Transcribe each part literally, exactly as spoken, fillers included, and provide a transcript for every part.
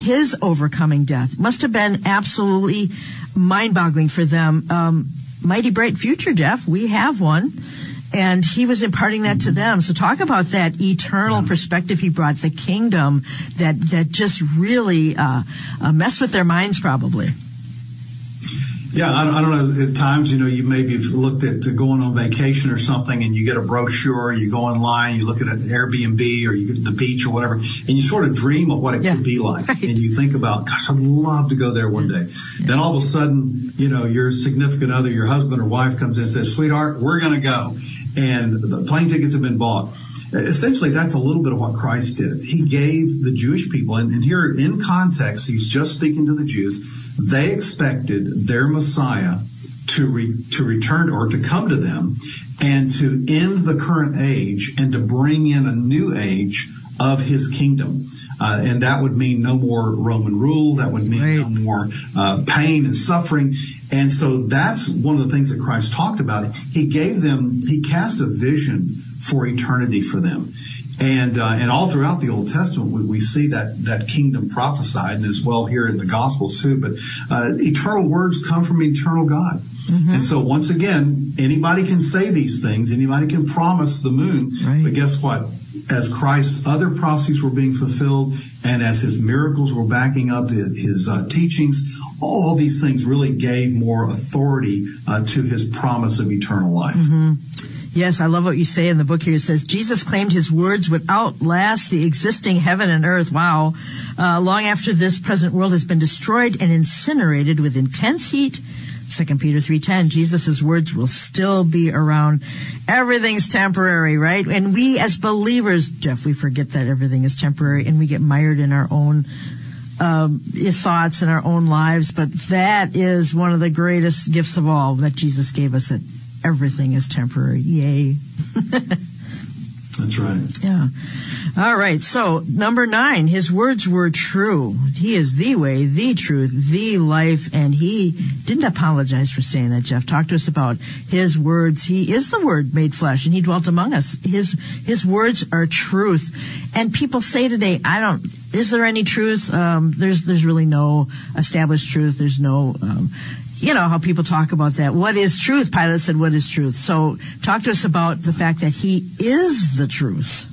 his overcoming death. Must have been absolutely mind-boggling for them. Um, mighty bright future, Jeff. We have one. And he was imparting that to them. So talk about that eternal perspective he brought, the kingdom that, that just really uh, uh, messed with their minds probably. Yeah, I don't, I don't know. At times, you know, you maybe have looked at going on vacation or something, and you get a brochure, you go online, you look at an Airbnb, or you get to the beach or whatever, and you sort of dream of what it yeah, could be like. Right. And you think about, gosh, I'd love to go there one day. Yeah. Then all of a sudden, you know, your significant other, your husband or wife comes in and says, sweetheart, we're going to go. And the plane tickets have been bought. Essentially, that's a little bit of what Christ did. He gave the Jewish people, and, and here in context, he's just speaking to the Jews. They expected their Messiah to re, to return or to come to them and to end the current age and to bring in a new age of his kingdom. Uh, and that would mean no more Roman rule. That would mean right. no more uh, pain and suffering. And so that's one of the things that Christ talked about. He gave them, he cast a vision for eternity for them. And uh, and all throughout the Old Testament, we, we see that that kingdom prophesied, and as well here in the Gospels too. But uh, eternal words come from eternal God. Mm-hmm. And so once again, anybody can say these things. Anybody can promise the moon. Right. But guess what? As Christ's other prophecies were being fulfilled, and as his miracles were backing up his, his uh, teachings, all these things really gave more authority uh, to his promise of eternal life. Mm-hmm. Yes, I love what you say in the book here. It says, Jesus claimed his words would outlast the existing heaven and earth. Wow. Uh, long after this present world has been destroyed and incinerated with intense heat, Second Peter three ten, Jesus' words will still be around. Everything's temporary, right? And we as believers, Jeff, we forget that everything is temporary, and we get mired in our own um, thoughts and our own lives. But that is one of the greatest gifts of all that Jesus gave us, that everything is temporary. Yay. That's right. Yeah. All right. So number nine, his words were true. He is the way, the truth, the life. And he didn't apologize for saying that, Jeff. Talk to us about his words. He is the Word made flesh, and he dwelt among us. His, his words are truth. And people say today, I don't, is there any truth? Um, there's, there's really no established truth. There's no, um, you know how people talk about that. What is truth? Pilate said, what is truth? So talk to us about the fact that he is the truth.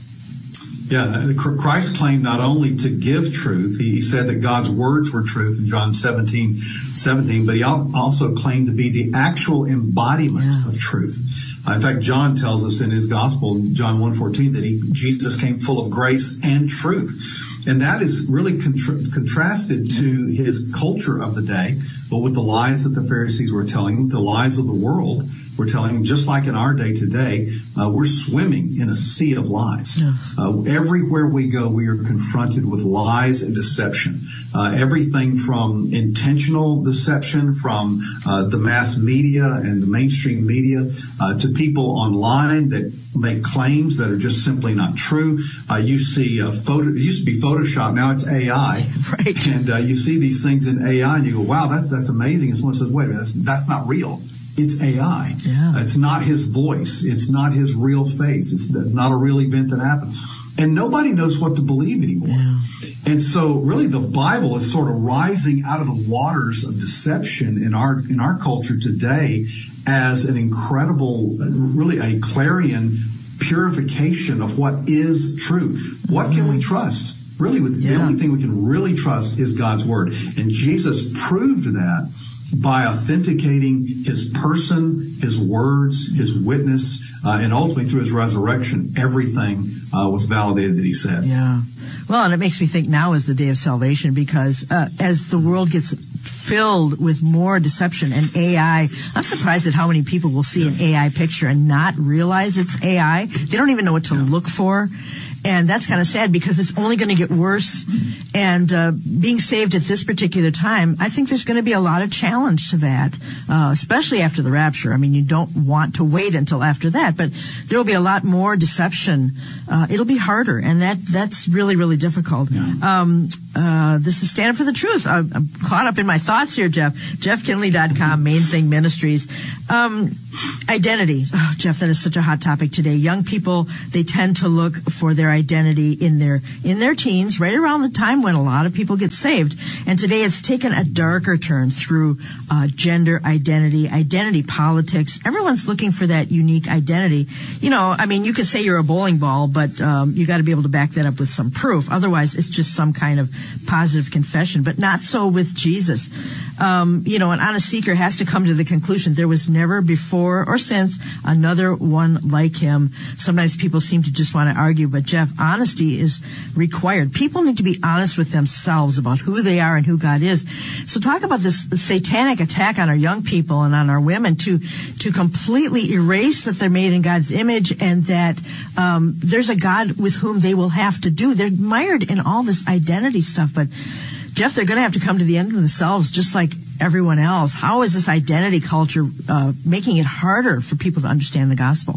Yeah, Christ claimed not only to give truth, he said that God's words were truth in John seventeen seventeen, but he also claimed to be the actual embodiment yeah. of truth. Uh, in fact, John tells us in his gospel, in John one fourteen, that he, Jesus came full of grace and truth. And that is really contra- contrasted to his culture of the day, but with the lies that the Pharisees were telling him, the lies of the world were telling him, just like in our day today, uh, we're swimming in a sea of lies. Yeah. Uh, everywhere we go, we are confronted with lies and deception. Uh, everything from intentional deception from uh, the mass media and the mainstream media uh, to people online that make claims that are just simply not true. Uh, you see a photo, it used to be Photoshop, now it's A I. Right. And uh, you see these things in A I and you go, wow, that's, that's amazing. And someone says, wait a minute, that's, that's not real. It's A I. Yeah. It's not his voice. It's not his real face. It's not a real event that happened. And nobody knows what to believe anymore. Yeah. And so really the Bible is sort of rising out of the waters of deception in our in our culture today as an incredible, really a clarion purification of what is true. What can we trust? Really, with yeah. the only thing we can really trust is God's word. And Jesus proved that by authenticating his person, his words, his witness, uh, and ultimately through his resurrection, everything uh, was validated that he said. Yeah. Well, and it makes me think now is the day of salvation, because uh, as the world gets filled with more deception and A I, I'm surprised at how many people will see an A I picture and not realize it's A I. They don't even know what to yeah. look for. And that's kind of sad, because it's only going to get worse. And uh, being saved at this particular time, I think there's going to be a lot of challenge to that, uh, especially after the rapture. I mean, you don't want to wait until after that, but there will be a lot more deception. Uh, it'll be harder, and that that's really, really difficult. Yeah. Um, uh, this is Stand for the Truth. I'm, I'm caught up in my thoughts here, Jeff. Jeff Kinley dot com, Main Thing Ministries. Um, identity. Oh, Jeff, that is such a hot topic today. Young people, they tend to look for their identity in their in their teens, right around the time when a lot of people get saved. And today it's taken a darker turn through uh, gender identity, identity politics. Everyone's looking for that unique identity. You know, I mean, you could say you're a bowling ball, but um, you got to be able to back that up with some proof. Otherwise, it's just some kind of positive confession. But not so with Jesus. Um, you know, an honest seeker has to come to the conclusion there was never before or since another one like him. Sometimes people seem to just want to argue, but Jeff, honesty is required. People need to be honest with themselves about who they are and who God is. So talk about this satanic attack on our young people and on our women to to completely erase that they're made in God's image and that um, there's a God with whom they will have to do. They're mired in all this identity stuff, but Jeff, they're going to have to come to the end of themselves just like everyone else. How is this identity culture uh, making it harder for people to understand the gospel?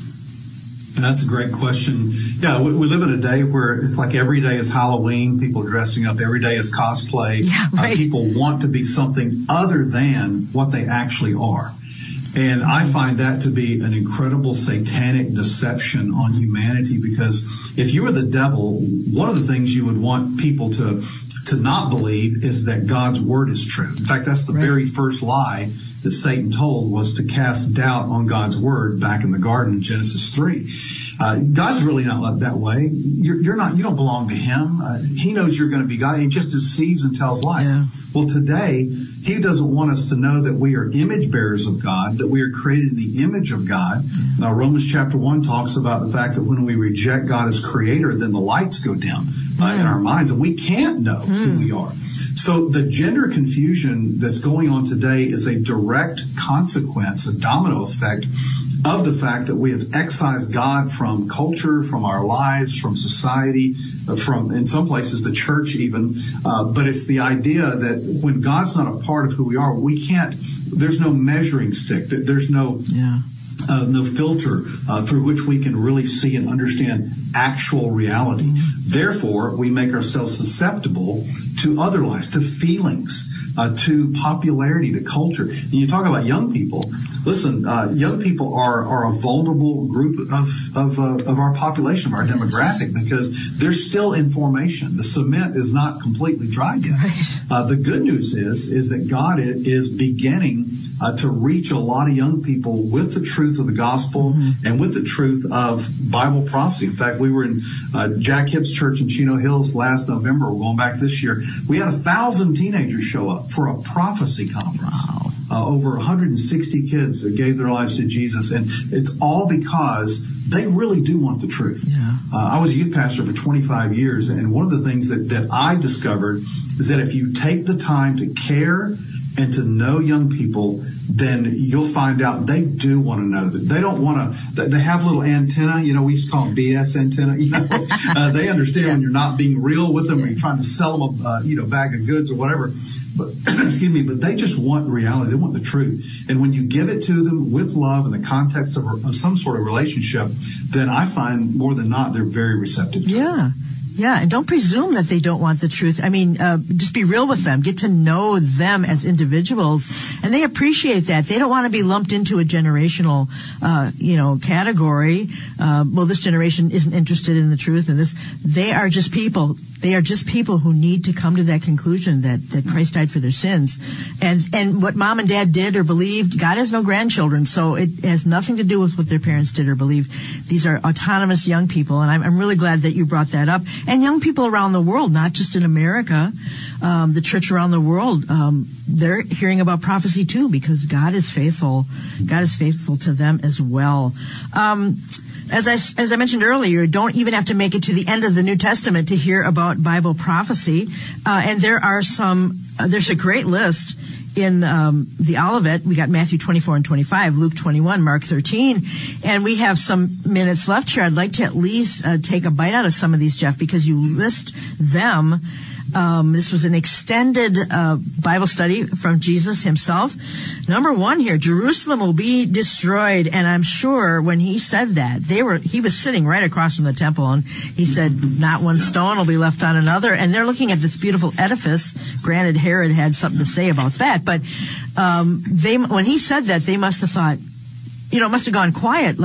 That's a great question. Yeah, we, we live in a day where it's like every day is Halloween. People are dressing up. Every day is cosplay. Yeah, right. Uh, people want to be something other than what they actually are. And I find that to be an incredible satanic deception on humanity, because if you were the devil, one of the things you would want people to to not believe is that God's word is true. In fact, that's the right. very first lie that Satan told, was to cast doubt on God's word back in the garden in Genesis three. Uh, God's really not that way. You're, you're not. You don't belong to Him. Uh, he knows you're going to be God. He just deceives and tells lies. Yeah. Well, today He doesn't want us to know that we are image bearers of God, that we are created in the image of God. Now, Romans chapter one talks about the fact that when we reject God as Creator, then the lights go dim uh, in our minds, and we can't know mm. who we are. So the gender confusion that's going on today is a direct consequence, a domino effect of the fact that we have excised God from culture, from our lives, from society, from, in some places, the church even. Uh, but it's the idea that when God's not a part of who we are, we can't, there's no measuring stick, there's no... Yeah. Uh, no filter uh, through which we can really see and understand actual reality. Mm-hmm. Therefore, we make ourselves susceptible to other lies, to feelings, uh, to popularity, to culture. And you talk about young people. Listen, uh, young people are are a vulnerable group of of, uh, of our population, of our yes. demographic, because they're still in formation. The cement is not completely dried yet. Right. Uh, the good news is is that God is beginning Uh, to reach a lot of young people with the truth of the gospel mm-hmm. and with the truth of Bible prophecy. In fact, we were in uh, Jack Hibbs Church in Chino Hills last November. We're going back this year. We had a thousand teenagers show up for a prophecy conference. Wow. Uh, over one hundred sixty kids that gave their lives to Jesus. And it's all because they really do want the truth. Yeah. Uh, I was a youth pastor for twenty-five years. And one of the things that, that I discovered is that if you take the time to care and to know young people, then you'll find out they do want to know. That they don't want to. They have little antenna. You know, we used to call them B S antenna. You know, uh, they understand yeah. when you're not being real with them, or you're trying to sell them a uh, you know bag of goods or whatever. But excuse me, but they just want reality. They want the truth. And when you give it to them with love in the context of, of some sort of relationship, then I find more than not they're very receptive to yeah. it. Yeah, and don't presume that they don't want the truth. I mean, uh, just be real with them. Get to know them as individuals, and they appreciate that. They don't want to be lumped into a generational, uh, you know, category. Uh, well, this generation isn't interested in the truth, and this. They are just people. They are just people who need to come to that conclusion that, that Christ died for their sins. And and what mom and dad did or believed, God has no grandchildren, so it has nothing to do with what their parents did or believed. These are autonomous young people, and I'm, I'm really glad that you brought that up. And young people around the world, not just in America, um, the church around the world, um, they're hearing about prophecy too, because God is faithful. God is faithful to them as well. Um, As I, as I mentioned earlier, you don't even have to make it to the end of the New Testament to hear about Bible prophecy. Uh, and there are some, uh, there's a great list in um, the Olivet. We got Matthew twenty-four and twenty-five, Luke twenty-one, Mark thirteen. And we have some minutes left here. I'd like to at least uh, take a bite out of some of these, Jeff, because you list them. Um, this was an extended uh, Bible study from Jesus himself. Number one here, Jerusalem will be destroyed. And I'm sure when he said that, they were he was sitting right across from the temple, and he said, not one stone will be left on another. And they're looking at this beautiful edifice. Granted, Herod had something to say about that. But um, they when he said that, they must have thought, you know, it must have gone quiet, like,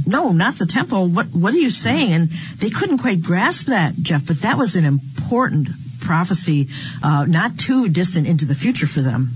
no, not the temple. What, what are you saying? And they couldn't quite grasp that, Jeff, but that was an important prophecy, uh, not too distant into the future for them.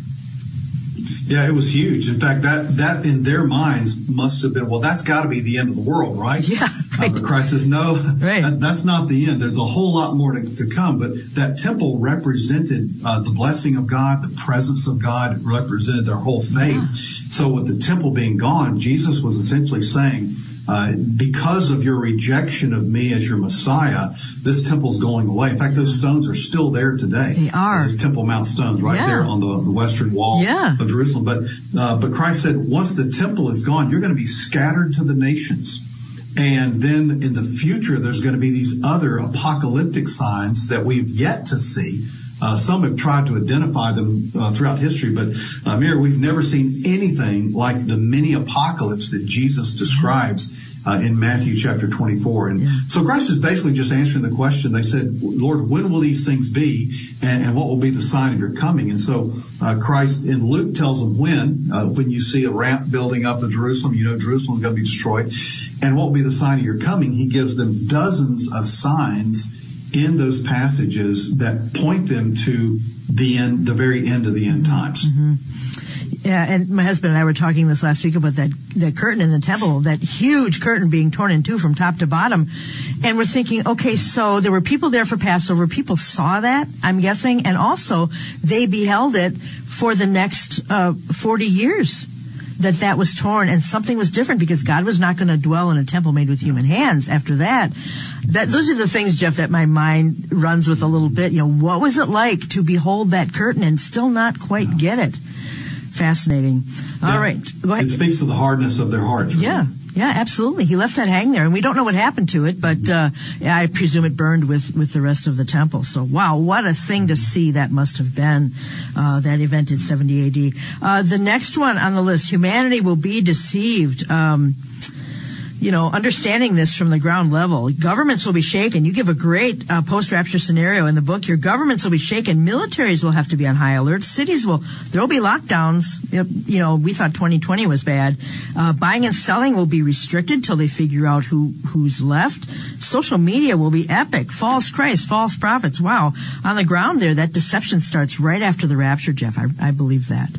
Yeah, it was huge. In fact, that, that in their minds must have been, well, that's got to be the end of the world, right? Yeah, right. Uh, but Christ says, no, right. that, that's not the end. There's a whole lot more to, to come. But that temple represented uh, the blessing of God, the presence of God, represented their whole faith. Yeah. So with the temple being gone, Jesus was essentially saying, Uh, because of your rejection of me as your Messiah, this temple's going away. In fact, those stones are still there today. They are. Those Temple Mount stones right yeah. there on the, the western wall yeah. of Jerusalem. But, uh, but Christ said, once the temple is gone, you're going to be scattered to the nations. And then in the future, there's going to be these other apocalyptic signs that we've yet to see. Uh, some have tried to identify them uh, throughout history, but uh, Mira, we've never seen anything like the mini apocalypse that Jesus describes uh, in Matthew chapter twenty-four. And yeah. so Christ is basically just answering the question. They said, Lord, when will these things be, and, and what will be the sign of your coming? And so uh, Christ in Luke tells them when. Uh, when you see a ramp building up in Jerusalem, you know Jerusalem is going to be destroyed. And what will be the sign of your coming? He gives them dozens of signs in those passages that point them to the end, the very end of the end times. Mm-hmm. Yeah, and my husband and I were talking this last week about that, that curtain in the temple, that huge curtain being torn in two from top to bottom. And we're thinking, okay, so there were people there for Passover. People saw that, I'm guessing, and also they beheld it for the next uh, forty years. That that was torn, and something was different because God was not going to dwell in a temple made with human hands after that. That those are the things, Jeff, that my mind runs with a little bit. You know, what was it like to behold that curtain and still not quite yeah. get it? Fascinating. All yeah. right, go ahead. It speaks to the hardness of their hearts. Really. Yeah. Yeah, absolutely. He left that hang there, and we don't know what happened to it, but uh, I presume it burned with, with the rest of the temple. So, wow, what a thing to see that must have been, uh, that event in seventy A D. Uh, the next one on the list, humanity will be deceived. Um, you know, understanding this from the ground level, governments will be shaken. You give a great uh, post-rapture scenario in the book. Your governments will be shaken. Militaries will have to be on high alert. Cities will, there will be lockdowns. You know, we thought twenty twenty was bad. Uh, buying and selling will be restricted till they figure out who, who's left. Social media will be epic. False Christ, false prophets. Wow. On the ground there, that deception starts right after the rapture, Jeff. I, I believe that.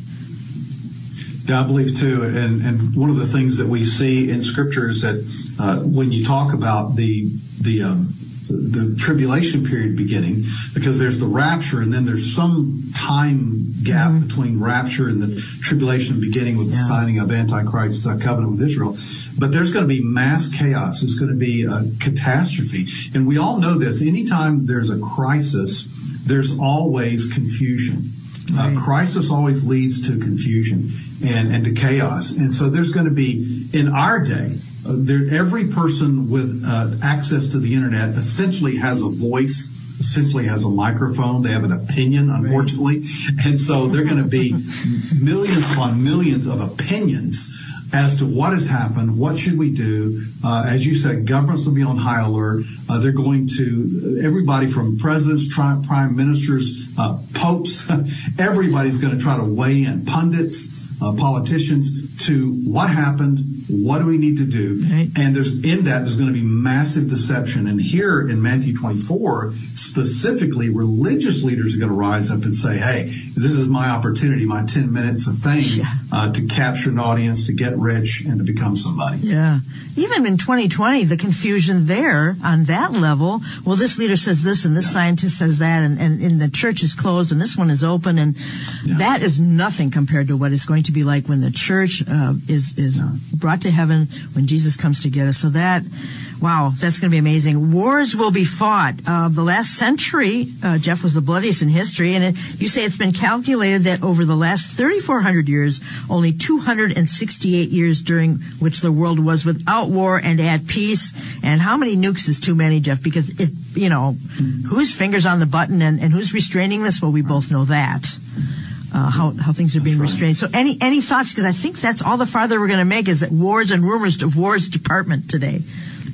Yeah, I believe too. And and one of the things that we see in Scripture is that uh, when you talk about the the um, the tribulation period beginning, because there's the rapture and then there's some time gap mm-hmm. between rapture and the tribulation beginning with the yeah. signing of Antichrist's uh, covenant with Israel. But there's going to be mass chaos. It's going to be a catastrophe. And we all know this. Anytime there's a crisis, there's always confusion. Right. Uh, crisis always leads to confusion and, and to chaos. And so there's going to be, in our day, uh, there, every person with uh, access to the internet essentially has a voice, essentially has a microphone. They have an opinion, unfortunately. Right. And so there are going to be millions upon millions of opinions as to what has happened, what should we do. Uh, as you said, governments will be on high alert. Uh, they're going to, everybody from presidents, tri- prime ministers, uh, popes, everybody's going to try to weigh in, pundits, uh, politicians, to what happened, what do we need to do? Right. And there's in that, there's going to be massive deception. And here in Matthew twenty-four, specifically, religious leaders are going to rise up and say, hey, this is my opportunity, my ten minutes of fame yeah. uh, to capture an audience, to get rich, and to become somebody. Yeah. Even in twenty twenty, the confusion there on that level, well, this leader says this and this yeah. scientist says that, and, and, and the church is closed and this one is open, and yeah. that is nothing compared to what it's going to be like when the church uh, is, is yeah. brought to heaven, when Jesus comes to get us. So that, wow, that's going to be amazing. Wars will be fought. Uh, the last century, uh, Jeff, was the bloodiest in history, and it, you say it's been calculated that over the last thirty-four hundred years, only two hundred sixty-eight years during which the world was without war and at peace. And how many nukes is too many, Jeff? Because, it, you know, mm-hmm. whose finger's on the button and, and who's restraining this? Well, we both know that. Uh, how, how things are being right. restrained. So any, any thoughts? Because I think that's all the farther we're going to make is that wars and rumors of wars department today.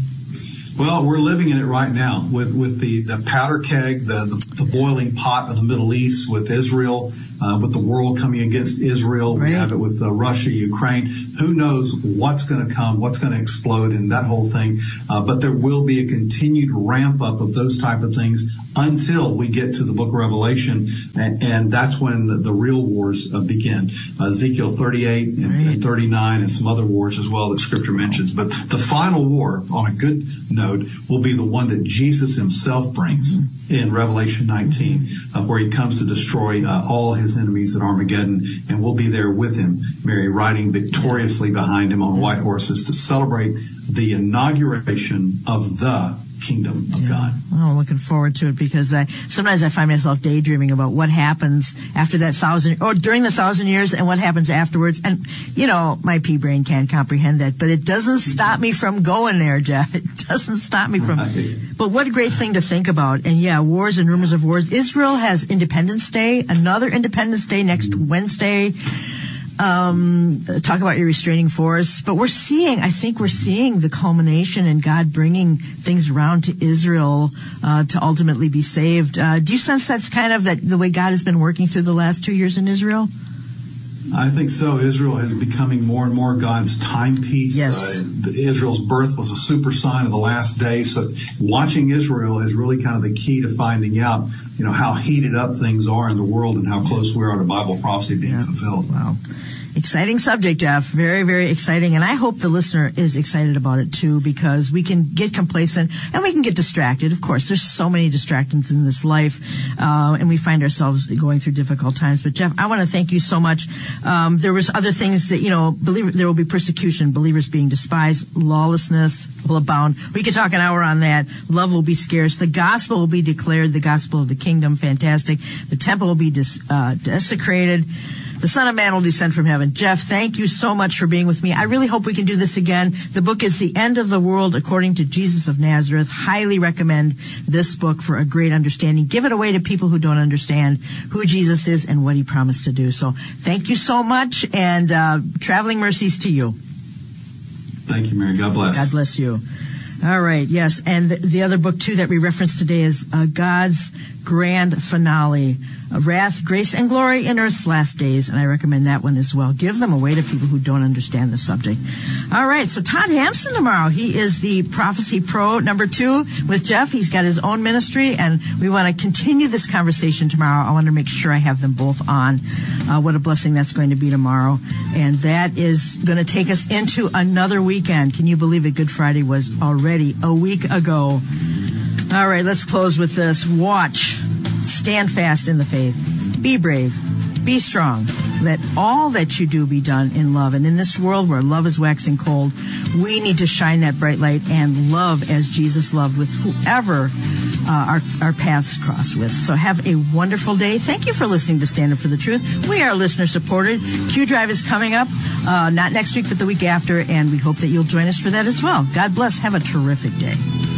Well, we're living in it right now with, with the, the powder keg, the, the, the boiling pot of the Middle East, with Israel uh, with the world coming against Israel. Right. We have it with uh, Russia, Ukraine. Who knows what's going to come, what's going to explode in that whole thing. Uh, but there will be a continued ramp up of those type of things until we get to the book of Revelation, and, and that's when the, the real wars uh, begin. Uh, Ezekiel thirty-eight and, right. and thirty-nine and some other wars as well that Scripture mentions. But the final war, on a good note, will be the one that Jesus himself brings mm-hmm. in Revelation nineteen, uh, where he comes to destroy uh, all his enemies at Armageddon, and we'll be there with him, Mary, riding victoriously behind him on white horses to celebrate the inauguration of the kingdom of yeah. God. Oh, I'm looking forward to it, because I sometimes I find myself daydreaming about what happens after that thousand, or during the thousand years, and what happens afterwards. And, you know, my pea brain can't comprehend that, but it doesn't stop me from going there, Jeff. It doesn't stop me from, but what a great thing to think about. And yeah, wars and rumors of wars. Israel has Independence Day, another Independence Day next Wednesday. Um, talk about your restraining force. But we're seeing, I think we're seeing the culmination in God bringing things around to Israel uh, to ultimately be saved. Uh, do you sense that's kind of that the way God has been working through the last two years in Israel? I think so. Israel is becoming more and more God's timepiece. Yes. Uh, the, Israel's birth was a super sign of the last days. So watching Israel is really kind of the key to finding out, you know, how heated up things are in the world and how close we are to Bible prophecy being yeah. fulfilled. Wow. Exciting subject, Jeff. Very, very exciting. And I hope the listener is excited about it too, because we can get complacent and we can get distracted. Of course, there's so many distractions in this life, uh, and we find ourselves going through difficult times. But Jeff, I want to thank you so much. Um, there was other things that, you know, believe there will be persecution, believers being despised, lawlessness will abound. We could talk an hour on that. Love will be scarce. The gospel will be declared, the gospel of the kingdom. Fantastic. The temple will be dis, uh, desecrated. The Son of Man will descend from heaven. Jeff, thank you so much for being with me. I really hope we can do this again. The book is The End of the World According to Jesus of Nazareth. Highly recommend this book for a great understanding. Give it away to people who don't understand who Jesus is and what he promised to do. So thank you so much, and uh, traveling mercies to you. Thank you, Mary. God bless. God bless you. All right, yes. And the, the other book, too, that we referenced today is uh, God's Grand Finale, uh, Wrath, Grace, and Glory in Earth's Last Days. And I recommend that one as well. Give them away to people who don't understand the subject. All right, so Todd Hampson tomorrow. He is the Prophecy Pro number two with Jeff. He's got his own ministry, and we want to continue this conversation tomorrow. I want to make sure I have them both on. Uh, what a blessing that's going to be tomorrow. And that is going to take us into another weekend. Can you believe it? Good Friday was already a week ago. All right, let's close with this. Watch. Stand fast in the faith. Be brave. Be strong. Let all that you do be done in love. And in this world where love is waxing cold, we need to shine that bright light and love as Jesus loved with whoever uh, our, our paths cross with. So have a wonderful day. Thank you for listening to Stand Up for the Truth. We are listener supported. Q Drive is coming up, uh, not next week, but the week after, and we hope that you'll join us for that as well. God bless. Have a terrific day.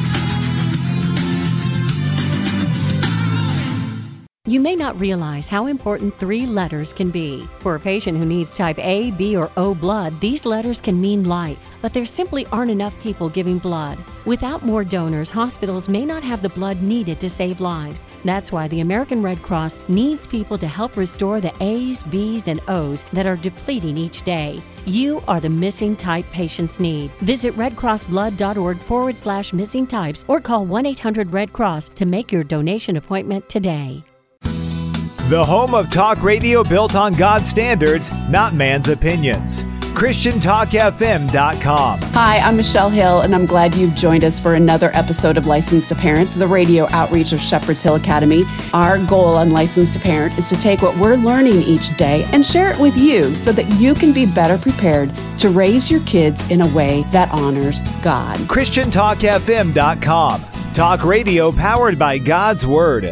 You may not realize how important three letters can be. For a patient who needs type A, B, or O blood, these letters can mean life, but there simply aren't enough people giving blood. Without more donors, hospitals may not have the blood needed to save lives. That's why the American Red Cross needs people to help restore the A's, B's, and O's that are depleting each day. You are the missing type patients need. Visit redcrossblood.org forward slash missing types or call one eight hundred red cross to make your donation appointment today. The home of talk radio built on God's standards, not man's opinions. Christian Talk F M dot com. Hi, I'm Michelle Hill, and I'm glad you've joined us for another episode of Licensed to Parent, the radio outreach of Shepherd's Hill Academy. Our goal on Licensed to Parent is to take what we're learning each day and share it with you so that you can be better prepared to raise your kids in a way that honors God. Christian Talk F M dot com. Talk radio powered by God's Word.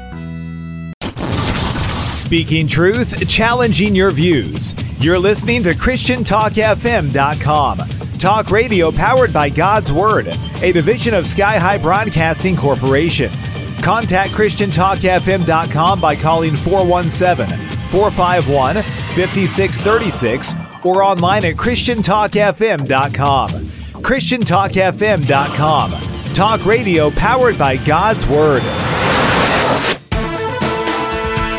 Speaking truth, challenging your views. You're listening to Christian Talk F M dot com. Talk radio powered by God's Word, a division of Sky High Broadcasting Corporation. Contact Christian Talk F M dot com by calling four one seven, four five one, five six three six or online at Christian Talk F M dot com. Christian Talk F M dot com. Talk radio powered by God's Word.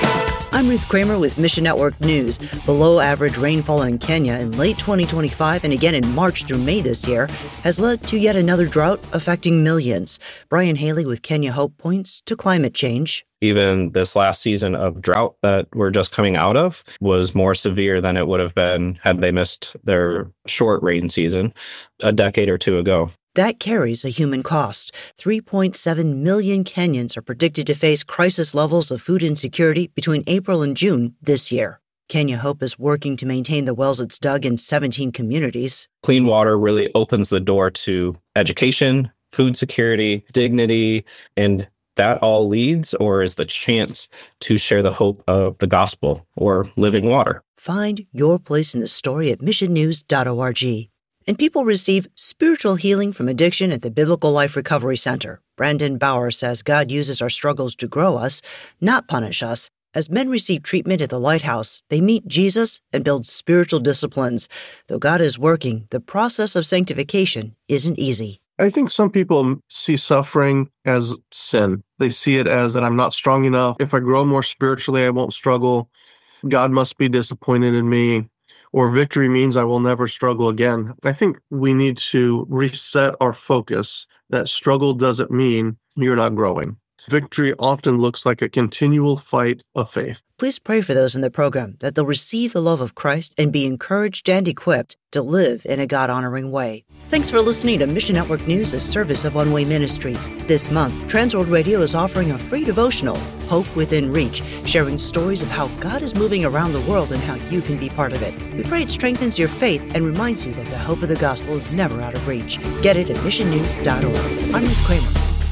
I'm Ruth Kramer with Mission Network News. Below average rainfall in Kenya in late twenty twenty-five and again in March through May this year has led to yet another drought affecting millions. Brian Haley with Kenya Hope points to climate change. Even this last season of drought that we're just coming out of was more severe than it would have been had they missed their short rain season a decade or two ago. That carries a human cost. three point seven million Kenyans are predicted to face crisis levels of food insecurity between April and June this year. Kenya Hope is working to maintain the wells it's dug in seventeen communities. Clean water really opens the door to education, food security, dignity, and that all leads or is the chance to share the hope of the gospel or living water. Find your place in the story at mission news dot org. And people receive spiritual healing from addiction at the Biblical Life Recovery Center. Brandon Bauer says God uses our struggles to grow us, not punish us. As men receive treatment at the Lighthouse, they meet Jesus and build spiritual disciplines. Though God is working, the process of sanctification isn't easy. I think some people see suffering as sin. They see it as that I'm not strong enough. If I grow more spiritually, I won't struggle. God must be disappointed in me. Or victory means I will never struggle again. I think we need to reset our focus that struggle doesn't mean you're not growing. Victory often looks like a continual fight of faith. Please pray for those in the program that they'll receive the love of Christ and be encouraged and equipped to live in a God-honoring way. Thanks for listening to Mission Network News, a service of One Way Ministries. This month, Transworld Radio is offering a free devotional, Hope Within Reach, sharing stories of how God is moving around the world and how you can be part of it. We pray it strengthens your faith and reminds you that the hope of the gospel is never out of reach. Get it at mission news dot org. I'm Ruth Kramer.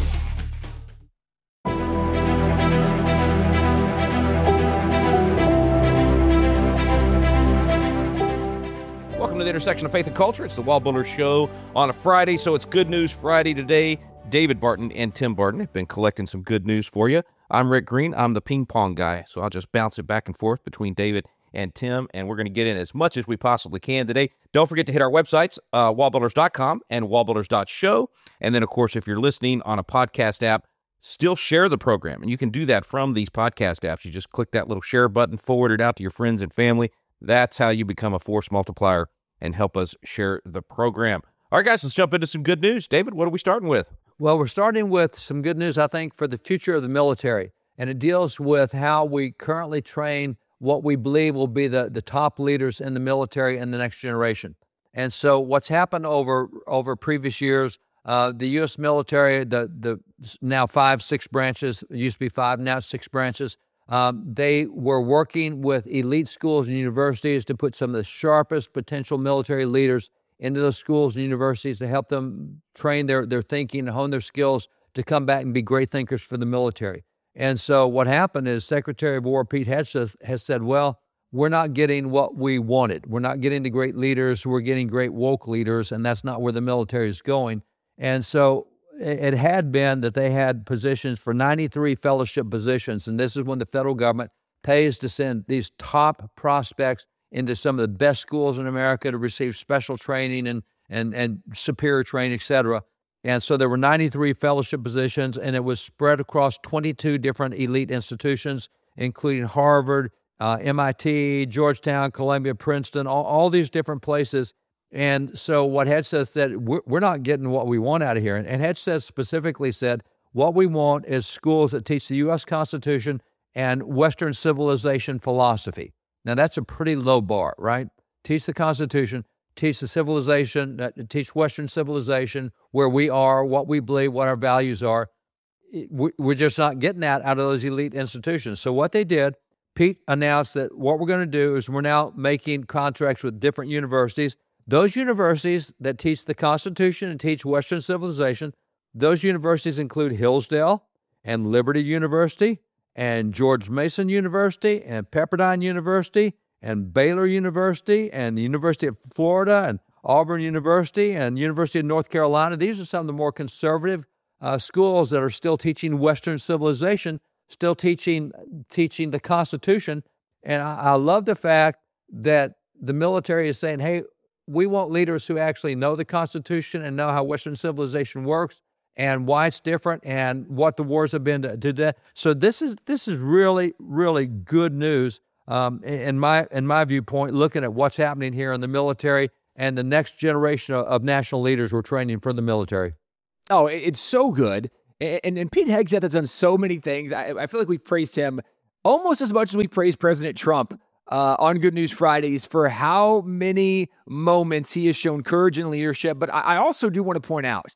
The intersection of faith and culture. It's the Wallbuilders Show on a Friday, so it's Good News Friday today. David Barton and Tim Barton have been collecting some good news for you. I'm Rick Green. I'm the ping pong guy, so I'll just bounce it back and forth between David and Tim, and we're going to get in as much as we possibly can today. Don't forget to hit our websites, uh, wallbuilders dot com and wallbuilders dot show, and then, of course, if you're listening on a podcast app, still share the program, and you can do that from these podcast apps. You just click that little share button, forward it out to your friends and family. That's how you become a force multiplier and help us share the program. All right, guys, let's jump into some good news. David, what are we starting with? Well, we're starting with some good news, I think, for the future of the military, and it deals with how we currently train what we believe will be the, the top leaders in the military in the next generation. And so what's happened over over previous years, uh, the U S military, the, the now five, six branches, it used to be five, now six branches, Um, they were working with elite schools and universities to put some of the sharpest potential military leaders into those schools and universities to help them train their, their thinking and hone their skills to come back and be great thinkers for the military. And so what happened is Secretary of War Pete Hegseth has said, well, we're not getting what we wanted. We're not getting the great leaders. We're getting great woke leaders, and that's not where the military is going. And so it had been that they had positions for ninety-three fellowship positions, and this is when the federal government pays to send these top prospects into some of the best schools in America to receive special training and and and superior training, et cetera. And so there were ninety-three fellowship positions, and it was spread across twenty-two different elite institutions, including Harvard, uh, M I T, Georgetown, Columbia, Princeton, all, all these different places. And so what Hegseth said, we're, we're not getting what we want out of here. And, and Hegseth specifically said, what we want is schools that teach the U S Constitution and Western civilization philosophy. Now, that's a pretty low bar, right? Teach the Constitution, teach the civilization, uh, teach Western civilization, where we are, what we believe, what our values are. We, we're just not getting that out of those elite institutions. So what they did, Pete announced that what we're going to do is we're now making contracts with different universities. Those universities that teach the Constitution and teach Western civilization, those universities include Hillsdale and Liberty University and George Mason University and Pepperdine University and Baylor University and the University of Florida and Auburn University and University of North Carolina. These are some of the more conservative uh, schools that are still teaching Western civilization, still teaching teaching the Constitution. And I, I love the fact that the military is saying, hey, we want leaders who actually know the Constitution and know how Western civilization works and why it's different and what the wars have been to, to that. So this is this is really, really good news um, in my in my viewpoint, looking at what's happening here in the military and the next generation of, of national leaders we're training for the military. Oh, it's so good. And, and Pete Hegseth has done so many things. I, I feel like we've praised him almost as much as we praised President Trump uh, on Good News Fridays for how many moments he has shown courage and leadership. But I, I also do want to point out,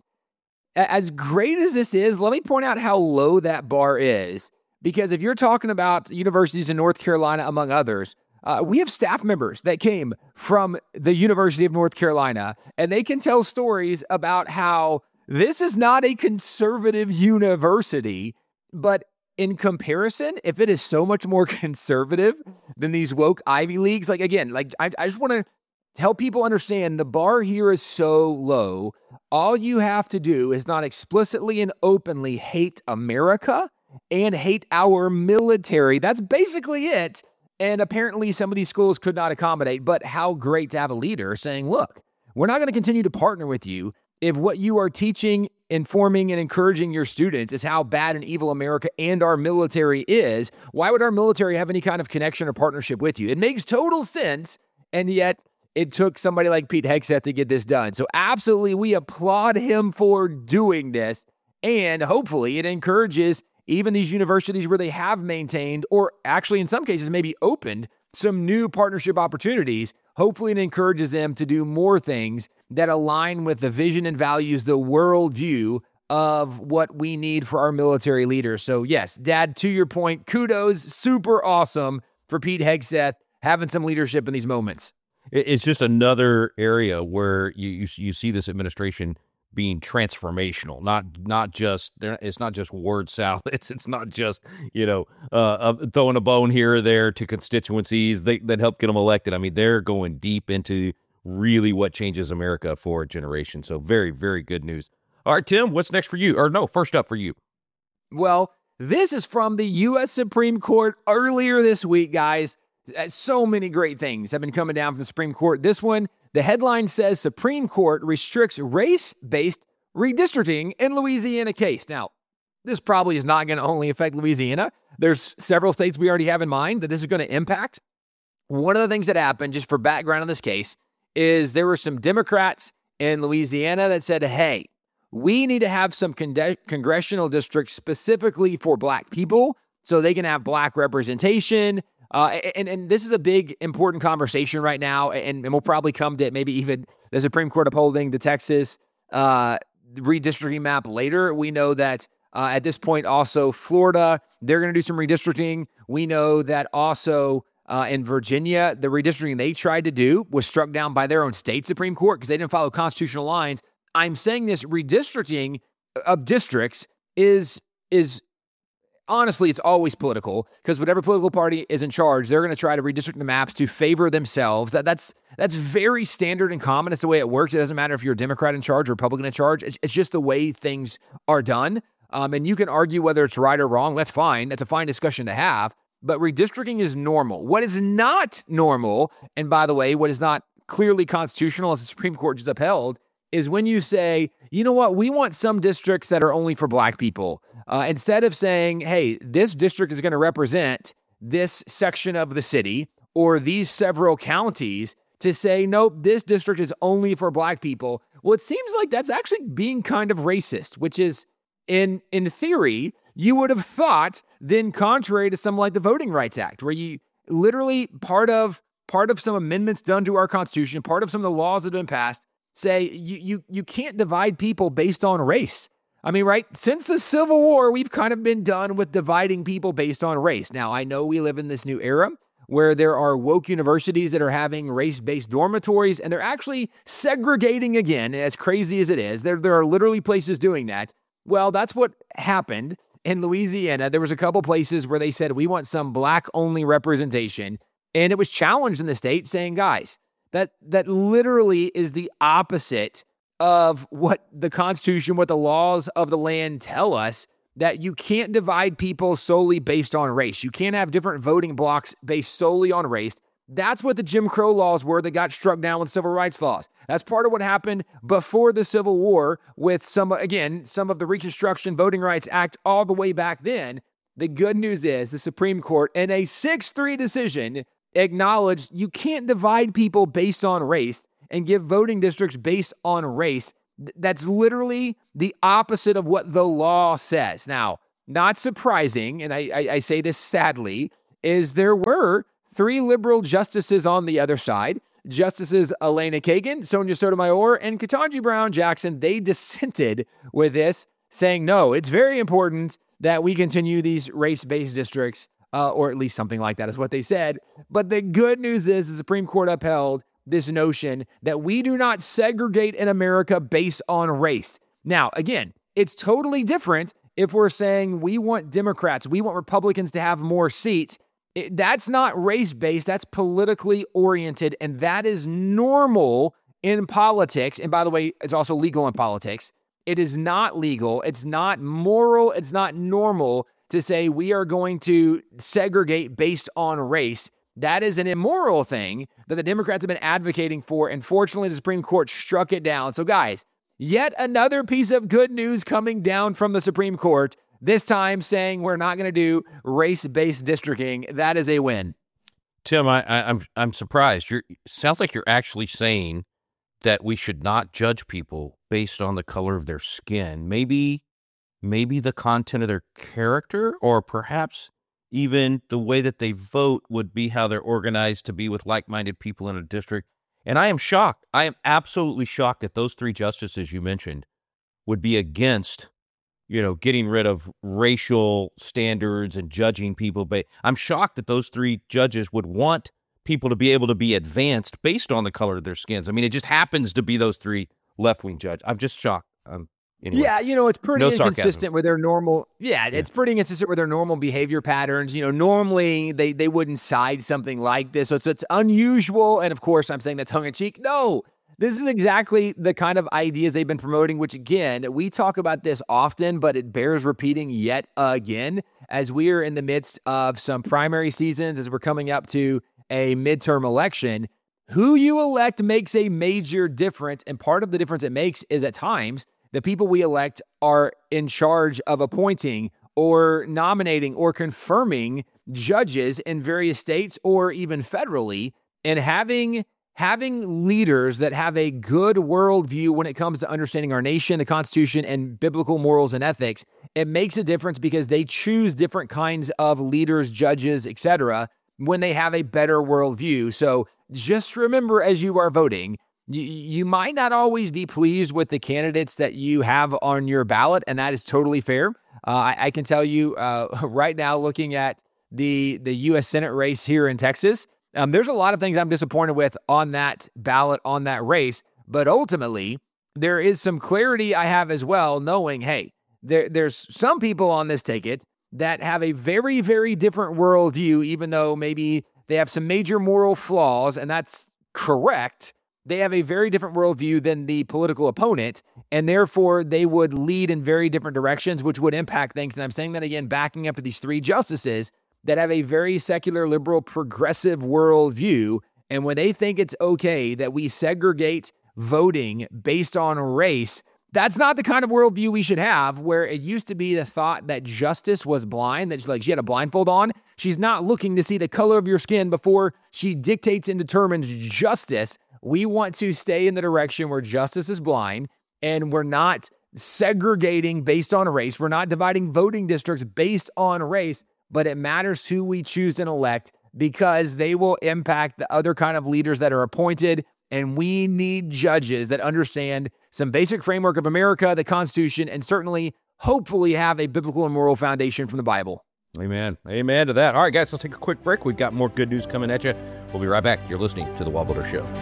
as great as this is, let me point out how low that bar is. Because if you're talking about universities in North Carolina, among others, uh, we have staff members that came from the University of North Carolina, and they can tell stories about how this is not a conservative university, but in comparison, if it is so much more conservative than these woke Ivy Leagues, like again, like I, I just want to help people understand the bar here is so low. All you have to do is not explicitly and openly hate America and hate our military. That's basically it. And apparently some of these schools could not accommodate, but how great to have a leader saying, look, we're not going to continue to partner with you if what you are teaching, informing, and encouraging your students is how bad and evil America and our military is. Why would our military have any kind of connection or partnership with you? It makes total sense, and yet it took somebody like Pete Hegseth to get this done. So absolutely, we applaud him for doing this, and hopefully it encourages even these universities where they have maintained, or actually in some cases maybe opened, some new partnership opportunities. Hopefully it encourages them to do more things that align with the vision and values, the worldview of what we need for our military leaders. So yes, Dad, to your point, kudos, super awesome for Pete Hegseth having some leadership in these moments. It's just another area where you you, you see this administration being transformational, not not just it's not just word salad. It's it's not just you know uh, uh, throwing a bone here or there to constituencies they, that help get them elected. I mean, they're going deep into really what changes America for a generation. So very, very good news. All right, Tim, what's next for you? Or no, first up for you. Well, this is from the U S Supreme Court earlier this week, guys. So many great things have been coming down from the Supreme Court. This one, the headline says Supreme Court restricts race-based redistricting in Louisiana case. Now, this probably is not going to only affect Louisiana. There's several states we already have in mind that this is going to impact. One of the things that happened, just for background on this case, is there were some Democrats in Louisiana that said, hey, we need to have some con- congressional districts specifically for black people so they can have black representation. Uh, and, and this is a big, important conversation right now, and, and we'll probably come to maybe even the Supreme Court upholding the Texas uh, redistricting map later. We know that uh, at this point also Florida, they're going to do some redistricting. We know that also uh, in Virginia, the redistricting they tried to do was struck down by their own state Supreme Court because they didn't follow constitutional lines. I'm saying this redistricting of districts is is... honestly, it's always political because whatever political party is in charge, they're going to try to redistrict the maps to favor themselves. That that's that's very standard and common. It's the way it works. It doesn't matter if you're a Democrat in charge or Republican in charge. It's, it's just the way things are done. Um, and you can argue whether it's right or wrong. That's fine. That's a fine discussion to have. But redistricting is normal. What is not normal, and by the way, what is not clearly constitutional as the Supreme Court just upheld, is when you say, you know what, we want some districts that are only for black people. Uh, instead of saying, hey, this district is going to represent this section of the city or these several counties, to say, nope, this district is only for black people. Well, it seems like that's actually being kind of racist, which is, in in theory, you would have thought then contrary to something like the Voting Rights Act, where you literally part of part of some amendments done to our Constitution, part of some of the laws that have been passed, say you you you can't divide people based on race. I mean, right? Since the Civil War, we've kind of been done with dividing people based on race. Now, I know we live in this new era where there are woke universities that are having race-based dormitories, and they're actually segregating again, as crazy as it is. There, there are literally places doing that. Well, that's what happened in Louisiana. There was a couple places where they said, we want some black-only representation, and it was challenged in the state saying, guys, that that literally is the opposite of what the Constitution, what the laws of the land tell us, that you can't divide people solely based on race. You can't have different voting blocks based solely on race. That's what the Jim Crow laws were that got struck down with civil rights laws. That's part of what happened before the Civil War with some, again, some of the Reconstruction Voting Rights Act all the way back then. The good news is the Supreme Court, in a six three decision, acknowledged you can't divide people based on race and give voting districts based on race. That's literally the opposite of what the law says. Now, not surprising, and I, I, I say this sadly, is there were three liberal justices on the other side. Justices Elena Kagan, Sonia Sotomayor, and Ketanji Brown Jackson, they dissented with this, saying, no, it's very important that we continue these race-based districts, uh, or at least something like that is what they said. But the good news is the Supreme Court upheld this notion that we do not segregate in America based on race. Now, again, it's totally different if we're saying we want Democrats, we want Republicans to have more seats. It, that's not race-based, that's politically oriented, and that is normal in politics. And by the way, it's also legal in politics. It is not legal, it's not moral, it's not normal to say we are going to segregate based on race. That is an immoral thing that the Democrats have been advocating for, and fortunately the Supreme Court struck it down. So guys, yet another piece of good news coming down from the Supreme Court, this time saying we're not going to do race-based districting. That is a win. Tim, I, I, I'm I'm surprised. You're sounds like you're actually saying that we should not judge people based on the color of their skin. Maybe, maybe the content of their character, or perhaps even the way that they vote would be how they're organized to be with like-minded people in a district. And I am shocked. I am absolutely shocked that those three justices you mentioned would be against, you know, getting rid of racial standards and judging people. But I'm shocked that those three judges would want people to be able to be advanced based on the color of their skins. I mean, it just happens to be those three left-wing judges. I'm just shocked. Um, anyway. Yeah, you know, it's pretty No inconsistent sarcasm. with their normal. Yeah, Yeah. it's pretty inconsistent with their normal behavior patterns. You know, normally they they wouldn't side something like this, so it's it's unusual. And of course, I'm saying that's tongue in cheek. No, this is exactly the kind of ideas they've been promoting. Which again, we talk about this often, but it bears repeating yet again as we are in the midst of some primary seasons, as we're coming up to a midterm election. Who you elect makes a major difference, and part of the difference it makes is at times the people we elect are in charge of appointing or nominating or confirming judges in various states or even federally, and having having leaders that have a good worldview when it comes to understanding our nation, the Constitution, and biblical morals and ethics, it makes a difference because they choose different kinds of leaders, judges, et cetera, when they have a better worldview. So just remember as you are voting, you, you might not always be pleased with the candidates that you have on your ballot, and that is totally fair. Uh, I, I can tell you uh, right now, looking at the, the U S Senate race here in Texas, um, there's a lot of things I'm disappointed with on that ballot, on that race, but ultimately, there is some clarity I have as well, knowing, hey, there, there's some people on this ticket that have a very, very different worldview, even though maybe they have some major moral flaws, and that's correct. They have a very different worldview than the political opponent, and therefore they would lead in very different directions, which would impact things. And I'm saying that again, backing up to these three justices that have a very secular, liberal, progressive worldview. And when they think it's okay that we segregate voting based on race, that's not the kind of worldview we should have, where it used to be the thought that justice was blind, that like she had a blindfold on. She's not looking to see the color of your skin before she dictates and determines justice. We want to stay in the direction where justice is blind, and we're not segregating based on race. We're not dividing voting districts based on race, but it matters who we choose and elect because they will impact the other kind of leaders that are appointed. And we need judges that understand some basic framework of America, the Constitution, and certainly, hopefully, have a biblical and moral foundation from the Bible. Amen. Amen to that. All right, guys, let's take a quick break. We've got more good news coming at you. We'll be right back. You're listening to The Wall Builder Show.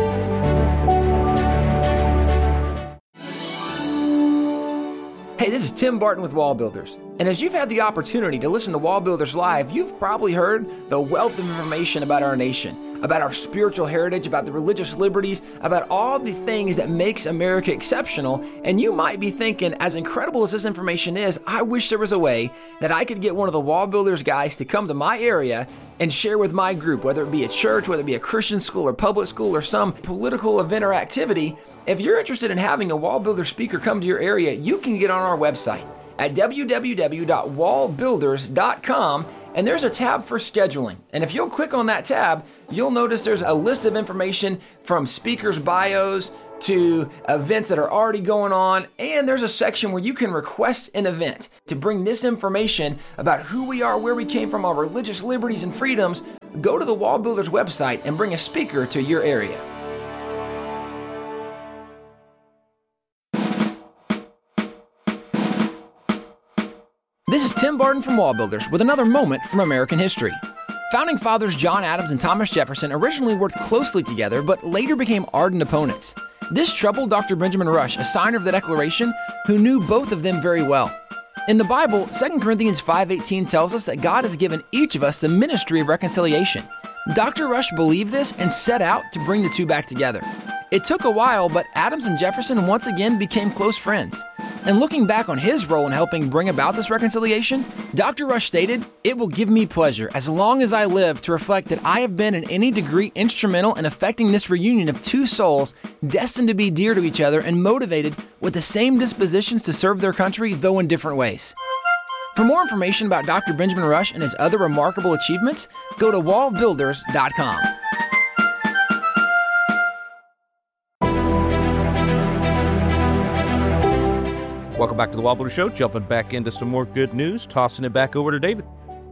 Hey, this is Tim Barton with Wall Builders. And as you've had the opportunity to listen to Wall Builders Live, you've probably heard the wealth of information about our nation. about our spiritual heritage, about the religious liberties, about all the things that makes America exceptional. And you might be thinking, as incredible as this information is, I wish there was a way that I could get one of the Wall Builders guys to come to my area and share with my group, whether it be a church, whether it be a Christian school or public school or some political event or activity. If you're interested in having a Wall Builder speaker come to your area, you can get on our website at w w w dot wall builders dot com, and there's a tab for scheduling. And if you'll click on that tab, you'll notice there's a list of information from speakers' bios to events that are already going on, and there's a section where you can request an event to bring this information about who we are, where we came from, our religious liberties and freedoms. Go to the Wall Builders website and bring a speaker to your area. This is Tim Barton from Wall Builders with another moment from American history. Founding fathers John Adams and Thomas Jefferson originally worked closely together, but later became ardent opponents. This troubled Doctor Benjamin Rush, a signer of the Declaration, who knew both of them very well. In the Bible, Second Corinthians five eighteen tells us that God has given each of us the ministry of reconciliation. Doctor Rush believed this and set out to bring the two back together. It took a while, but Adams and Jefferson once again became close friends. And looking back on his role in helping bring about this reconciliation, Doctor Rush stated, "It will give me pleasure, as long as I live, to reflect that I have been in any degree instrumental in effecting this reunion of two souls destined to be dear to each other and motivated with the same dispositions to serve their country, though in different ways." For more information about Doctor Benjamin Rush and his other remarkable achievements, go to wall builders dot com. Welcome back to the Wall Builder Show. Jumping back into some more good news, tossing it back over to David.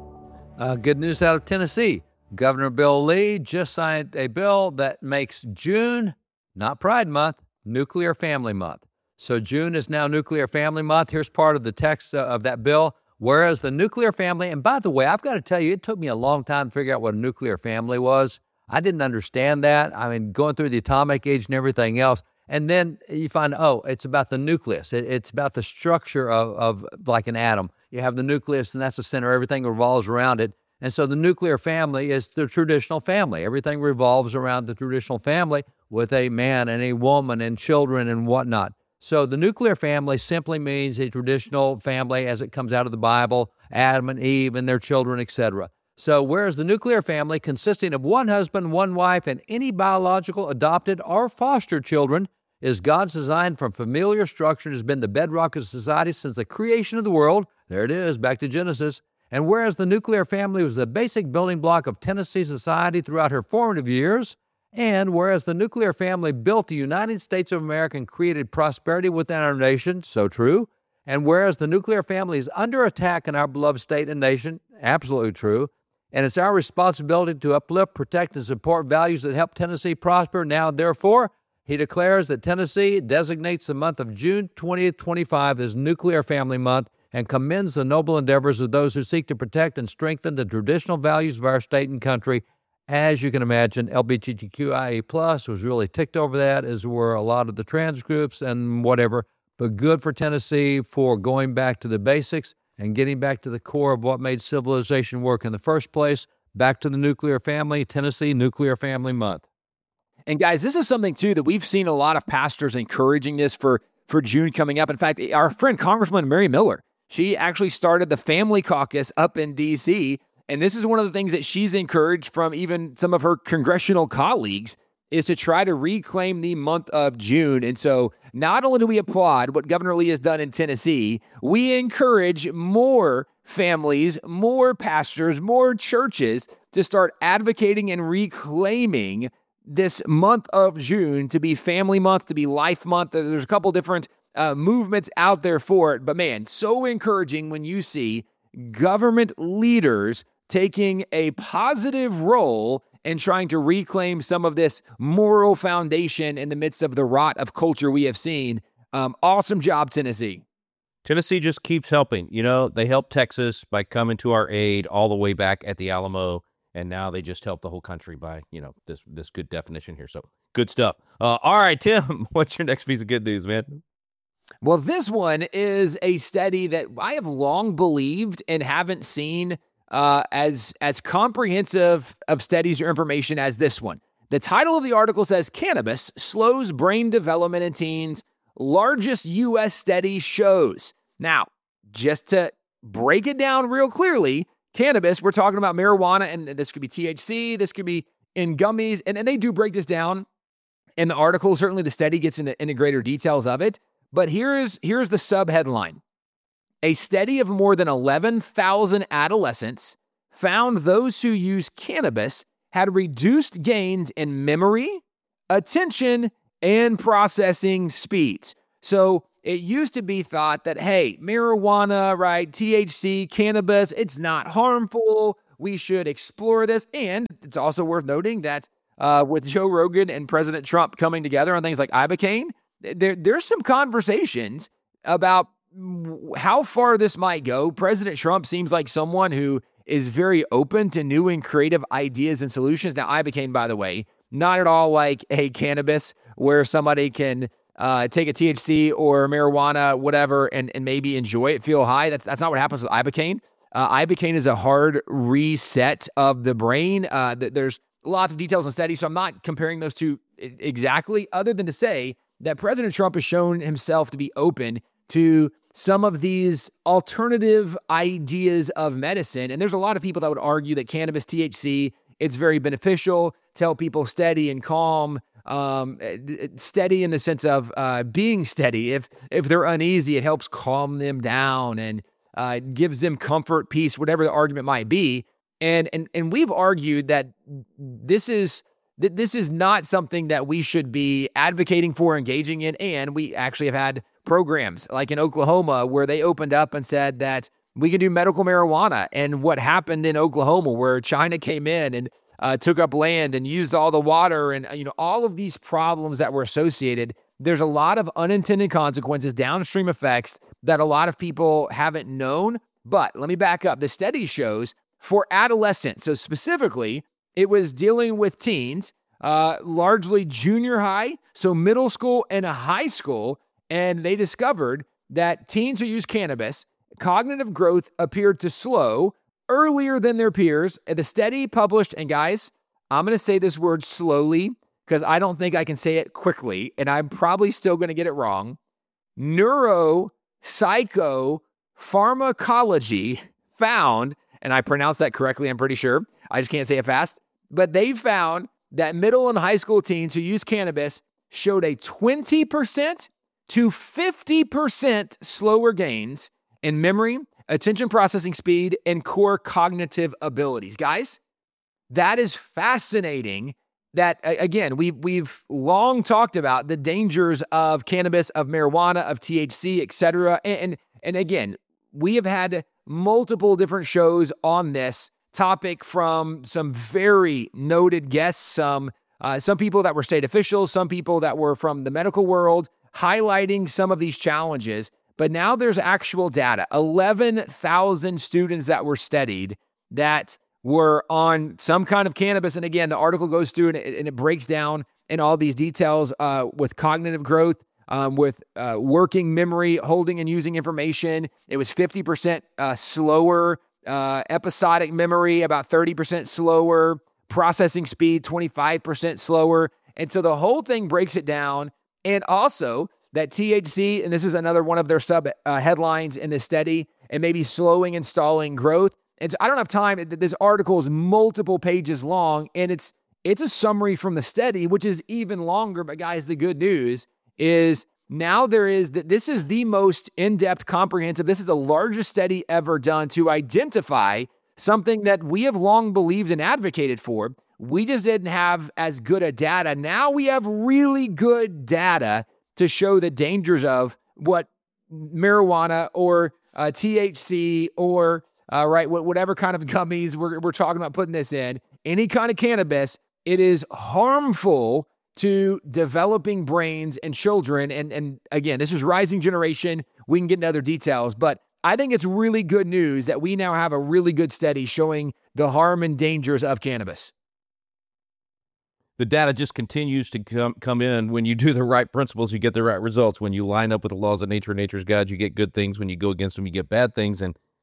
Uh, good news out of Tennessee. Governor Bill Lee just signed a bill that makes June, not Pride Month, Nuclear Family Month. So June is now Nuclear Family Month. Here's part of the text uh, of that bill. Whereas the nuclear family, and by the way, I've got to tell you, it took me a long time to figure out what a nuclear family was. I didn't understand that. I mean, going through the atomic age and everything else. And then you find, oh, it's about the nucleus. It, it's about the structure of, of like an atom. You have the nucleus, and that's the center. Everything revolves around it. And so the nuclear family is the traditional family. Everything revolves around the traditional family with a man and a woman and children and whatnot. So the nuclear family simply means a traditional family as it comes out of the Bible, Adam and Eve and their children, et cetera. So whereas the nuclear family, consisting of one husband, one wife, and any biological, adopted, or foster children, is God's design from familiar structure and has been the bedrock of society since the creation of the world. There it is, back to Genesis. And whereas the nuclear family was the basic building block of Tennessee society throughout her formative years, and whereas the nuclear family built the United States of America and created prosperity within our nation, so true, and whereas the nuclear family is under attack in our beloved state and nation, absolutely true, and it's our responsibility to uplift, protect, and support values that help Tennessee prosper. Now, therefore, he declares that Tennessee designates the month of June twentieth, twenty-five as Nuclear Family Month and commends the noble endeavors of those who seek to protect and strengthen the traditional values of our state and country. As you can imagine, L G B T Q I A plus was really ticked over that, as were a lot of the trans groups and whatever. But good for Tennessee for going back to the basics and getting back to the core of what made civilization work in the first place. Back to the nuclear family, Tennessee Nuclear Family Month. And guys, this is something, too, that we've seen a lot of pastors encouraging this for, for June coming up. In fact, our friend Congresswoman Mary Miller, she actually started the Family Caucus up in D C, and this is one of the things that she's encouraged from even some of her congressional colleagues is to try to reclaim the month of June. And so not only do we applaud what Governor Lee has done in Tennessee, we encourage more families, more pastors, more churches to start advocating and reclaiming this month of June to be Family Month, to be Life Month. There's a couple different uh, movements out there for it. But man, so encouraging when you see government leaders taking a positive role in trying to reclaim some of this moral foundation in the midst of the rot of culture we have seen. Um, awesome job, Tennessee. Tennessee just keeps helping. You know, they helped Texas by coming to our aid all the way back at the Alamo. And now they just help the whole country by, you know, this this good definition here. So good stuff. Uh, all right, Tim, what's your next piece of good news, man? Well, this one is a study that I have long believed and haven't seen uh, as as comprehensive of studies or information as this one. The title of the article says, Cannabis Slows Brain Development in Teens, Largest U S Study Shows. Now, just to break it down real clearly, cannabis, we're talking about marijuana, and this could be T H C, this could be in gummies, and, and they do break this down in the article. Certainly the study gets into, into greater details of it, but here's, here's the sub-headline. A study of more than eleven thousand adolescents found those who use cannabis had reduced gains in memory, attention, and processing speeds. So it used to be thought that, hey, marijuana, right, T H C, cannabis, it's not harmful. We should explore this. And it's also worth noting that uh, with Joe Rogan and President Trump coming together on things like Ibogaine, there, there's some conversations about how far this might go. President Trump seems like someone who is very open to new and creative ideas and solutions. Now, Ibogaine, by the way, not at all like a cannabis where somebody can uh, take a T H C or marijuana, whatever, and, and maybe enjoy it, feel high. That's that's not what happens with Ibogaine. Uh, Ibogaine is a hard reset of the brain. Uh, th- there's lots of details and studies, so I'm not comparing those two exactly, other than to say that President Trump has shown himself to be open to some of these alternative ideas of medicine. And there's a lot of people that would argue that cannabis, T H C, it's very beneficial to help people steady and calm, um, steady in the sense of uh, being steady. If if they're uneasy, it helps calm them down and uh, gives them comfort, peace, whatever the argument might be. And and and we've argued that this is that this is not something that we should be advocating for, engaging in. And we actually have had programs like in Oklahoma where they opened up and said that we can do medical marijuana. And what happened in Oklahoma where China came in and uh, took up land and used all the water and, you know, all of these problems that were associated, there's a lot of unintended consequences, downstream effects that a lot of people haven't known. But let me back up. The study shows for adolescents, so specifically, it was dealing with teens, uh, largely junior high, so middle school and a high school, and they discovered that teens who use cannabis, cognitive growth appeared to slow earlier than their peers. The study published, and guys, I'm going to say this word slowly because I don't think I can say it quickly, and I'm probably still going to get it wrong. Neuropsychopharmacology found, and I pronounced that correctly, I'm pretty sure. I just can't say it fast. But they found that middle and high school teens who use cannabis showed a twenty percent to fifty percent slower gains in memory, attention processing speed, and core cognitive abilities. Guys, that is fascinating. That, again, we've, we've long talked about the dangers of cannabis, of marijuana, of T H C, et cetera. And, and, and again, we have had multiple different shows on this topic from some very noted guests, some uh, some people that were state officials, some people that were from the medical world, highlighting some of these challenges. But now there's actual data, eleven thousand students that were studied that were on some kind of cannabis. And again, the article goes through and it, and it breaks down in all these details uh, with cognitive growth, um, with uh, working memory, holding and using information. It was fifty percent uh, slower. Uh, episodic memory, about thirty percent slower, processing speed, twenty-five percent slower. And so the whole thing breaks it down. And also that T H C, and this is another one of their sub uh, headlines in this study, and maybe slowing and stalling growth. And so I don't have time. This article is multiple pages long, and it's it's a summary from the study, which is even longer. But guys, the good news is now there is that this is the most in-depth, comprehensive, this is the largest study ever done to identify something that we have long believed and advocated for. We just didn't have as good a data. Now we have really good data to show the dangers of what marijuana or uh, T H C or uh, right, whatever kind of gummies we're, we're talking about putting this in, any kind of cannabis, it is harmful to developing brains and children. And, and again, this is rising generation. We can get into other details, but I think it's really good news that we now have a really good study showing the harm and dangers of cannabis. The data just continues to come, come in. When you do the right principles, you get the right results. When you line up with the laws of nature, nature's God, you get good things. When you go against them, you get bad things. And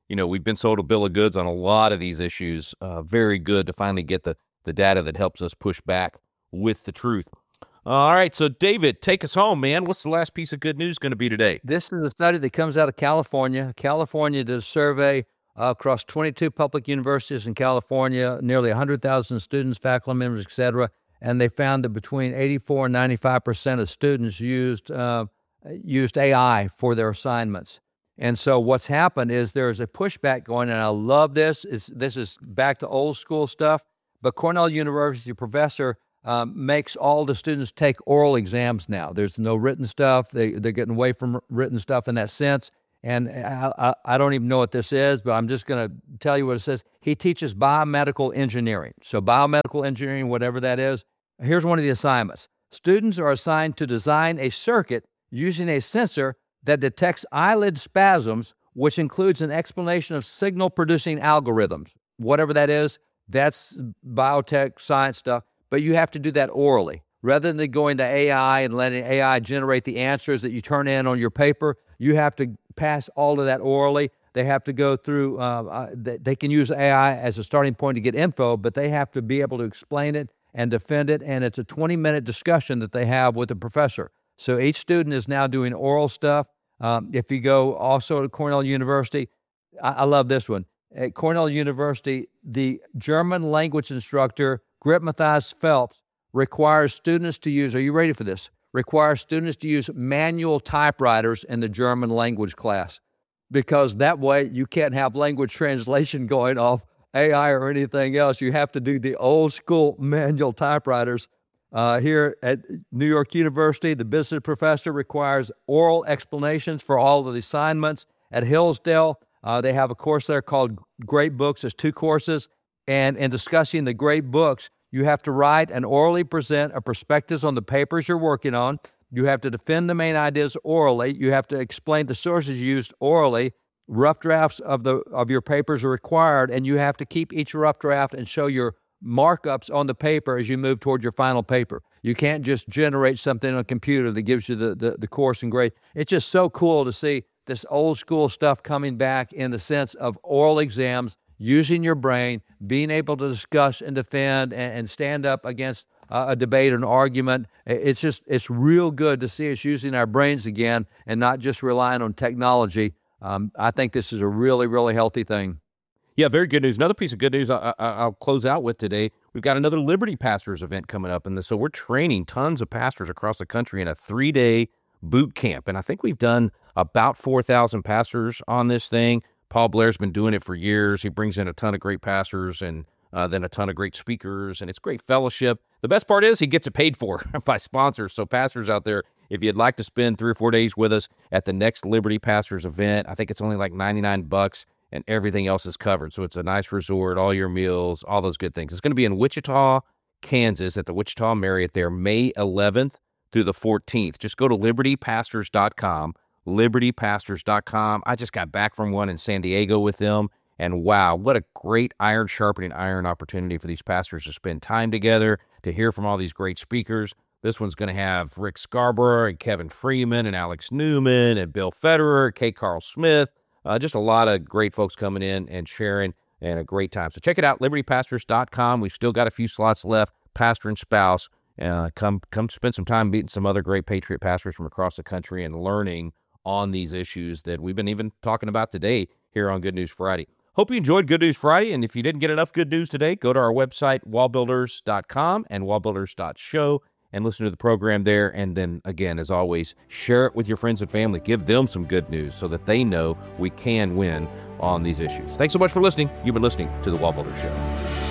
you know, we've been sold a bill of goods on a lot of these issues. Uh, very good to finally get the, the data that helps us push back with the truth. All right, so David, take us home, man. What's the last piece of good news going to be today? This is a study that comes out of California. California did a survey uh, across twenty-two public universities in California, nearly one hundred thousand students, faculty members, et cetera, and they found that between eighty-four and ninety-five percent of students used uh, used A I for their assignments. And so what's happened is there's a pushback going, and I love this. It's, this is back to old school stuff, but Cornell University professor Um, makes all the students take oral exams now. There's no written stuff. They, they're getting away from written stuff in that sense. And I, I, I don't even know what this is, but I'm just going to tell you what it says. He teaches biomedical engineering. So biomedical engineering, whatever that is. Here's one of the assignments. Students are assigned to design a circuit using a sensor that detects eyelid spasms, which includes an explanation of signal-producing algorithms. Whatever that is, that's biotech science stuff. But you have to do that orally. Rather than going to A I and letting A I generate the answers that you turn in on your paper, you have to pass all of that orally. They have to go through, uh, uh, they, they can use A I as a starting point to get info, but they have to be able to explain it and defend it, and it's a twenty-minute discussion that they have with the professor. So each student is now doing oral stuff. Um, if you go also to Cornell University, I, I love this one. At Cornell University, the German language instructor, Grit Matthias Phelps, requires students to use, are you ready for this? Requires students to use manual typewriters in the German language class, because that way you can't have language translation going off A I or anything else. You have to do the old school manual typewriters. Uh, here at New York University, the business professor requires oral explanations for all of the assignments. At Hillsdale, uh, they have a course there called Great Books. There's two courses. And in discussing the great books, you have to write and orally present a perspectives on the papers you're working on. You have to defend the main ideas orally. You have to explain the sources used orally. Rough drafts of the of your papers are required, and you have to keep each rough draft and show your markups on the paper as you move toward your final paper. You can't just generate something on a computer that gives you the, the, the course and grade. It's just so cool to see this old school stuff coming back in the sense of oral exams, using your brain, being able to discuss and defend and, and stand up against uh, a debate or an argument. It's just, it's real good to see us using our brains again and not just relying on technology. Um, I think this is a really, really healthy thing. Yeah, very good news. Another piece of good news I, I, I'll close out with today. We've got another Liberty Pastors event coming up. And so we're training tons of pastors across the country in a three-day boot camp. And I think we've done about four thousand pastors on this thing. Paul Blair's been doing it for years. He brings in a ton of great pastors and uh, then a ton of great speakers, and it's great fellowship. The best part is he gets it paid for by sponsors. So pastors out there, if you'd like to spend three or four days with us at the next Liberty Pastors event, I think it's only like ninety-nine bucks, and everything else is covered. So it's a nice resort, all your meals, all those good things. It's going to be in Wichita, Kansas at the Wichita Marriott there, May eleventh through the fourteenth. Just go to liberty pastors dot com. liberty pastors dot com. I just got back from one in San Diego with them, and wow, what a great iron sharpening iron opportunity for these pastors to spend time together, to hear from all these great speakers. This one's going to have Rick Scarborough and Kevin Freeman and Alex Newman and Bill Federer, K. Carl Smith, uh, just a lot of great folks coming in and sharing, and a great time. So check it out, liberty pastors dot com. We've still got a few slots left, pastor and spouse. Uh, come, come spend some time meeting some other great Patriot pastors from across the country and learning on these issues that we've been even talking about today here on Good News Friday. Hope you enjoyed Good News Friday, and if you didn't get enough good news today, go to our website, wall builders dot com and wall builders dot show, and listen to the program there. And then, again, as always, share it with your friends and family. Give them some good news so that they know we can win on these issues. Thanks so much for listening. You've been listening to The Wall Builders Show.